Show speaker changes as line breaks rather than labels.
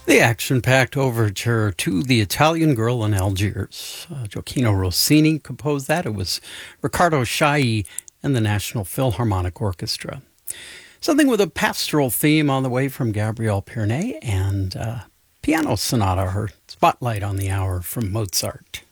The action-packed overture to The Italian Girl in Algiers. Gioacchino Rossini composed that. It was Riccardo Chailly and the National Philharmonic Orchestra. Something with a pastoral theme on the way from Gabrielle Pierney and Piano Sonata, her spotlight on the hour from Mozart.